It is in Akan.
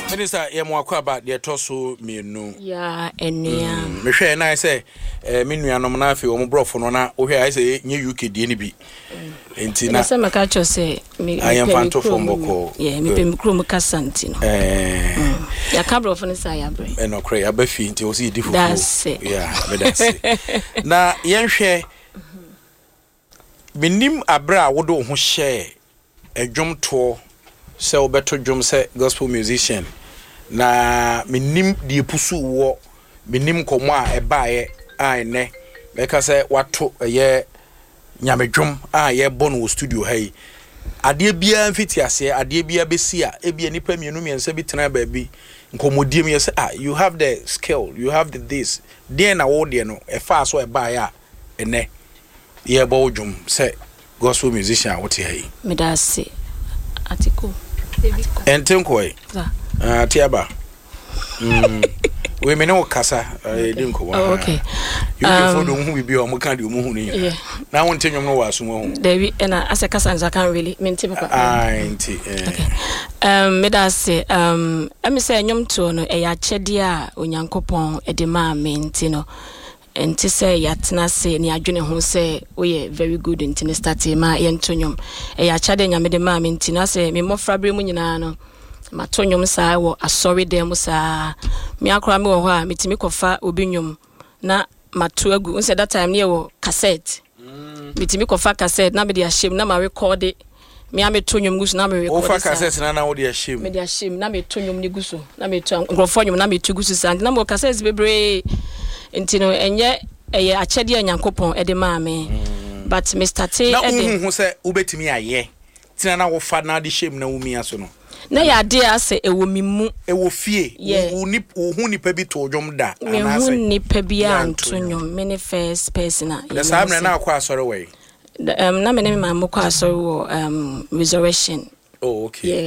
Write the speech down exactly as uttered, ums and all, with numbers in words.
Minister, you mo akwa about the toso mienu. Yeah, enia. Me hwe na say eh me nuanom na afi omo brofo no na wo hwe ai say nye U K die ni bi. Enti na say maka cho say me I am fanto from Boko. Yeah, me pe mikro mu kasanti no. Eh. Ya ka brofo no say ya bre. E no kre ya ba fi nti o si difufu. That's it. Yeah, me that's it. Na yen hwe Minim abra wodo ho hye edwom to se obeto dwom se gospel musician na minim die pusu wo minim komo a ebaaye a ene meka se wato ye nyamedwom a ye bono studio hai ade bia mfiti ase ade bia besi a ebia nipa mienu miensa bi tena ba bi nkomodiem ye se ah you have the skill you have the this dey na wo de no e fa so ebaaye a ene ye bawdwum say gospel musician what here me da say atiko entenko e ah tiaba mm we me no kasa e din ko wa okay you can for do hu bibi o mo kan de mo hu ni na won tenwom no wa so mo hu David na asa kasa nza kan really me ntimi kwa ah enti okay um me da say um em say nyom to no e ya chede a onyankopon e de ma me enti no enti say yatena say ni adwene ho say we very good enti ne start ma ye ntonyom e ya chade nyame de ma me enti na say me mofra bre mu nyina no matonyom saa wo asori dem saa me akora me wo ho a metimi kofa obinyom na matu agu unse that time ne wo cassette metimi kofa cassette na me de ahim na ma record me am tonyom gusu na me record o fa cassette na na wo de ahim me de ahim na me tonyom ni gusu na me tu ngrofonyom na me tu gusu saa na mo cassette bebre ntino enye eye achede anyankopon e de ma me but me start e na hu hu se ubetimi aye tina na wo fa na de shame na wumi aso no na ya de ase ewo mimu ewo fie wo ni hu nipa bi to dwom da ana se hu nipa bi antonyom me first person na sa amre na akwa asore we um na me ne ma mo kwa asore wo um resurrection oh okay. Yeah.